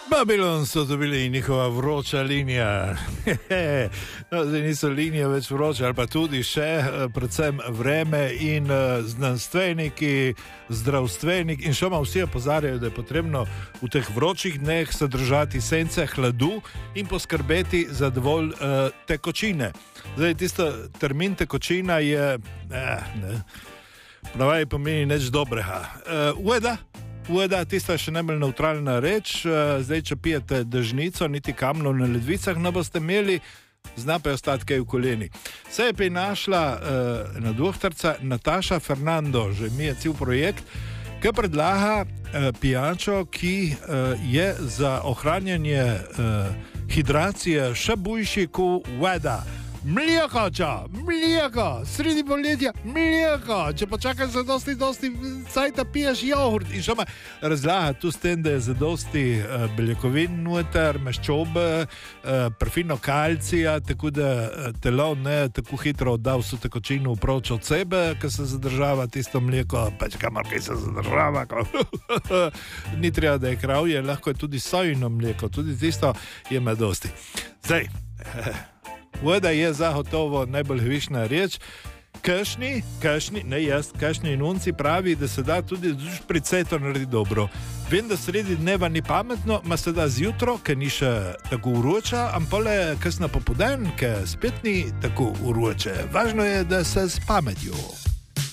Babilon so dobili njihova vroča linija. No, zdaj niso linije več vroče, ali pa tudi še, predvsem vreme in znanstveniki, zdravstveniki in še malo vsi opozarjajo, da je potrebno v teh vročih dneh se držati sence, hladu in poskrbeti za dovolj tekočine. Zdaj, tisto termin tekočina je, pravaj pomeni nič dobrega. Voda, tista je še najbolj neutralna reč. Zdaj, če pijete dežnico, niti kamnov na ledvicah ne boste imeli, zna pa je ostati kaj v koleni. Se je prinašla ena doktorica Nataša Fernando, že mi je cel projekt, ki predlaga pijačo, ki je za ohranjanje hidracije še boljši kot voda. Mlijeko, sredi poletja, mlijeko, če pa čakaš za dosti cajta, piješ jogurt. In še ma razlaga tu s tem, da je za dosti beljakovin noter, maščobe, perfino kalcija, tako da telo ne tako hitro odda vso tekočino vproč od sebe, ker se zadržava tisto mlijeko, pač kamor kaj se zadržava. Ni treba, da je kravje, lahko je tudi sojino mlijeko, tudi tisto je med dosti. Zdaj, voda je zagotovo najbolj hvišna reč. Kakšni, ne jaz, kakšni inunci pravi, da se da tudi precej to narediti dobro. Vem, da sredi dneva ni pametno, ma se da zjutro, ker ni še tako uroča, ampole kasno popoldan, ker spet ni tako uroče. Važno je, da se s pametjo.